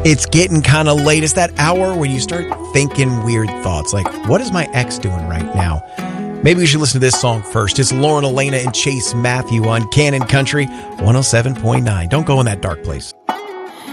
It's getting kind of late. It's that hour when you start thinking weird thoughts like, what is my ex doing right now? Maybe we should listen to this song first. It's Lauren Elena and Chase Matthew on Cannon Country 107.9. Don't go in that dark place.